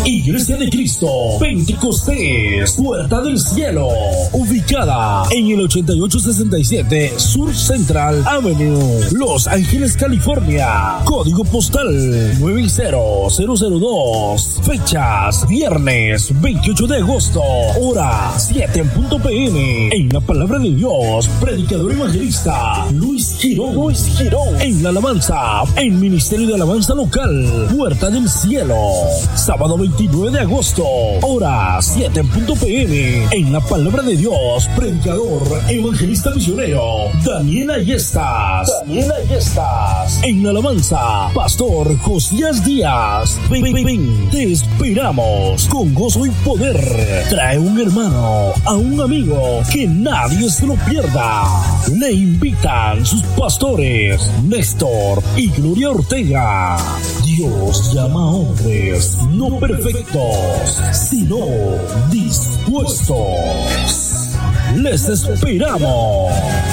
Iglesia de Cristo Pentecostés, Puerta del Cielo, ubicada en el 8867 Sur Central Avenue, Los Ángeles, California. Código postal 90002. Fechas: viernes 28 de agosto, hora 7 p.m. En la palabra de Dios, predicador evangelista Luis Girón. En la alabanza, en Ministerio de Alabanza Local, Puerta del Cielo. Sábado 29 de agosto, hora 7 p.m. En la palabra de Dios, predicador evangelista misionero Daniel Ayestas. En la alabanza, pastor Josías Díaz. Ven, te esperamos con gozo y poder. Trae un hermano, a un amigo, que nadie se lo pierda. Le invitan sus pastores Néstor y Gloria Ortega. Dios llama a hombres no perfectos, sino dispuestos. Les esperamos.